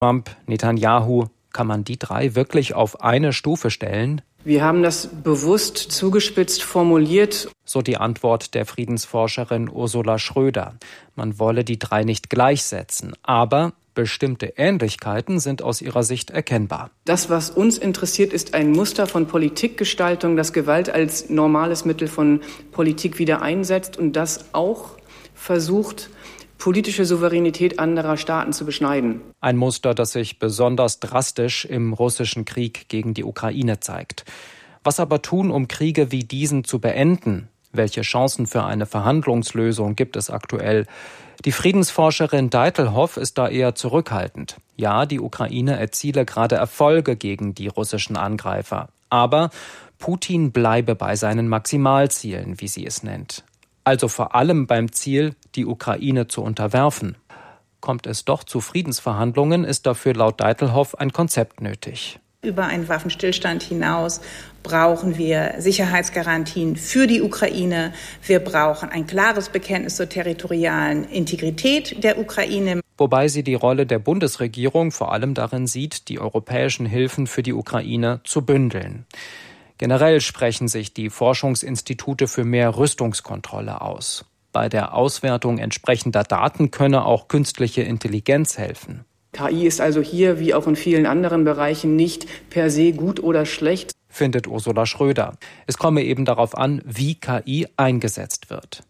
Trump, Netanyahu, kann man die drei wirklich auf eine Stufe stellen? Wir haben das bewusst zugespitzt formuliert. So die Antwort der Friedensforscherin Ursula Schröder. Man wolle die drei nicht gleichsetzen, aber bestimmte Ähnlichkeiten sind aus ihrer Sicht erkennbar. Das, was uns interessiert, ist ein Muster von Politikgestaltung, das Gewalt als normales Mittel von Politik wieder einsetzt und das auch versucht, politische Souveränität anderer Staaten zu beschneiden. Ein Muster, das sich besonders drastisch im russischen Krieg gegen die Ukraine zeigt. Was aber tun, um Kriege wie diesen zu beenden? Welche Chancen für eine Verhandlungslösung gibt es aktuell? Die Friedensforscherin Deitelhoff ist da eher zurückhaltend. Ja, die Ukraine erziele gerade Erfolge gegen die russischen Angreifer. Aber Putin bleibe bei seinen Maximalzielen, wie sie es nennt. Also vor allem beim Ziel, die Ukraine zu unterwerfen. Kommt es doch zu Friedensverhandlungen, ist dafür laut Deitelhoff ein Konzept nötig. Über einen Waffenstillstand hinaus brauchen wir Sicherheitsgarantien für die Ukraine. Wir brauchen ein klares Bekenntnis zur territorialen Integrität der Ukraine. Wobei sie die Rolle der Bundesregierung vor allem darin sieht, die europäischen Hilfen für die Ukraine zu bündeln. Generell sprechen sich die Forschungsinstitute für mehr Rüstungskontrolle aus. Bei der Auswertung entsprechender Daten könne auch künstliche Intelligenz helfen. KI ist also hier, wie auch in vielen anderen Bereichen, nicht per se gut oder schlecht, findet Ursula Schröder. Es komme eben darauf an, wie KI eingesetzt wird.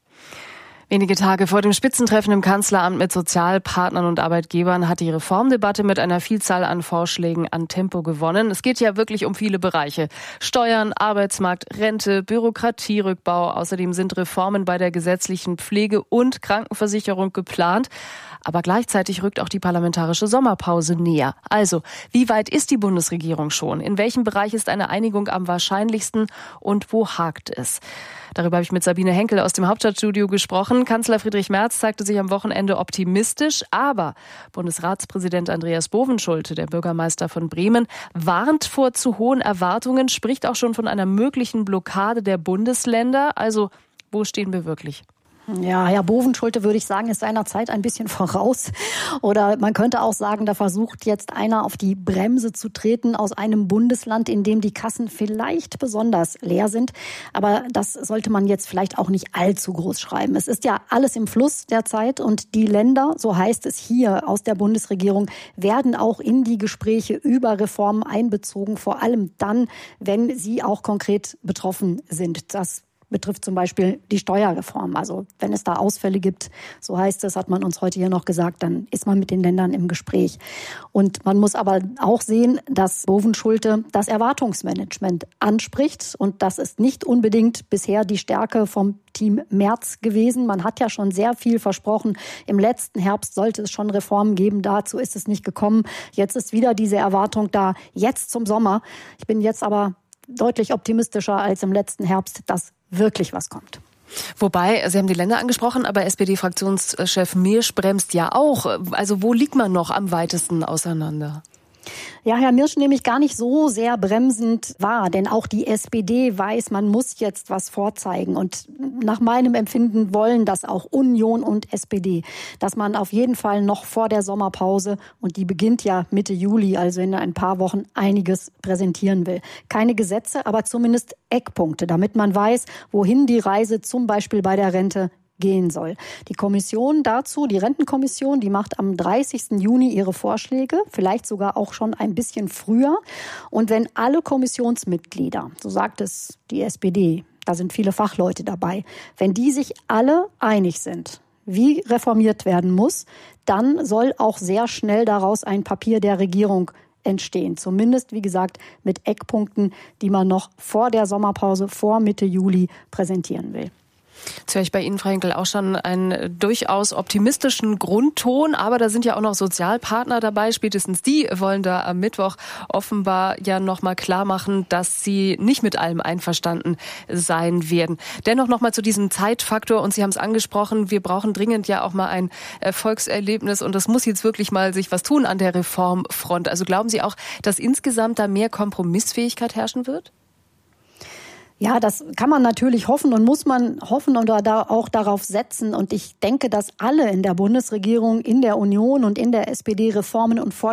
Wenige Tage vor dem Spitzentreffen im Kanzleramt mit Sozialpartnern und Arbeitgebern hat die Reformdebatte mit einer Vielzahl an Vorschlägen an Tempo gewonnen. Es geht ja wirklich um viele Bereiche. Steuern, Arbeitsmarkt, Rente, Bürokratierückbau. Außerdem sind Reformen bei der gesetzlichen Pflege- und Krankenversicherung geplant. Aber gleichzeitig rückt auch die parlamentarische Sommerpause näher. Also, wie weit ist die Bundesregierung schon? In welchem Bereich ist eine Einigung am wahrscheinlichsten und wo hakt es? Darüber habe ich mit Sabine Henkel aus dem Hauptstadtstudio gesprochen. Kanzler Friedrich Merz zeigte sich am Wochenende optimistisch, aber Bundesratspräsident Andreas Bovenschulte, der Bürgermeister von Bremen, warnt vor zu hohen Erwartungen, spricht auch schon von einer möglichen Blockade der Bundesländer. Also, wo stehen wir wirklich? Ja, Herr Bovenschulte, würde ich sagen, ist seiner Zeit ein bisschen voraus. Oder man könnte auch sagen, da versucht jetzt einer auf die Bremse zu treten aus einem Bundesland, in dem die Kassen vielleicht besonders leer sind. Aber das sollte man jetzt vielleicht auch nicht allzu groß schreiben. Es ist ja alles im Fluss derzeit und die Länder, so heißt es hier aus der Bundesregierung, werden auch in die Gespräche über Reformen einbezogen, vor allem dann, wenn sie auch konkret betroffen sind. Das betrifft zum Beispiel die Steuerreform. Also wenn es da Ausfälle gibt, so heißt es, hat man uns heute hier noch gesagt, dann ist man mit den Ländern im Gespräch. Und man muss aber auch sehen, dass Bovenschulte das Erwartungsmanagement anspricht. Und das ist nicht unbedingt bisher die Stärke vom Team Merz gewesen. Man hat ja schon sehr viel versprochen. Im letzten Herbst sollte es schon Reformen geben. Dazu ist es nicht gekommen. Jetzt ist wieder diese Erwartung da, jetzt zum Sommer. Ich bin jetzt aber deutlich optimistischer als im letzten Herbst, dass wirklich was kommt. Wobei, Sie haben die Länder angesprochen, aber SPD-Fraktionschef Miersch bremst ja auch. Also wo liegt man noch am weitesten auseinander? Ja, Herr Miersch nehme ich gar nicht so sehr bremsend wahr, denn auch die SPD weiß, man muss jetzt was vorzeigen und nach meinem Empfinden wollen das auch Union und SPD, dass man auf jeden Fall noch vor der Sommerpause, und die beginnt ja Mitte Juli, also in ein paar Wochen, einiges präsentieren will. Keine Gesetze, aber zumindest Eckpunkte, damit man weiß, wohin die Reise zum Beispiel bei der Rente gehen soll. Die Kommission dazu, die Rentenkommission, die macht am 30. Juni ihre Vorschläge, vielleicht sogar auch schon ein bisschen früher. Und wenn alle Kommissionsmitglieder, so sagt es die SPD, da sind viele Fachleute dabei, wenn die sich alle einig sind, wie reformiert werden muss, dann soll auch sehr schnell daraus ein Papier der Regierung entstehen. Zumindest, wie gesagt, mit Eckpunkten, die man noch vor der Sommerpause, vor Mitte Juli präsentieren will. Jetzt höre ich bei Ihnen, Frau Henkel, auch schon einen durchaus optimistischen Grundton, aber da sind ja auch noch Sozialpartner dabei. Spätestens die wollen da am Mittwoch offenbar ja nochmal klar machen, dass sie nicht mit allem einverstanden sein werden. Dennoch nochmal zu diesem Zeitfaktor, und Sie haben es angesprochen, wir brauchen dringend ja auch mal ein Erfolgserlebnis und das muss jetzt wirklich mal sich was tun an der Reformfront. Also glauben Sie auch, dass insgesamt da mehr Kompromissfähigkeit herrschen wird? Ja, das kann man natürlich hoffen und muss man hoffen und da auch darauf setzen. Und ich denke, dass alle in der Bundesregierung, in der Union und in der SPD Reformen und Fortschritte